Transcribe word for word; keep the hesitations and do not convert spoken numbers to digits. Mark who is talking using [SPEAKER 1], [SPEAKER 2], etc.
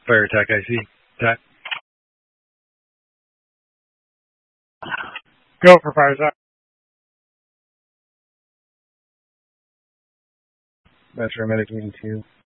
[SPEAKER 1] Fire attack, I see. Attack.
[SPEAKER 2] Go for fire attack.
[SPEAKER 1] Metro medicating two.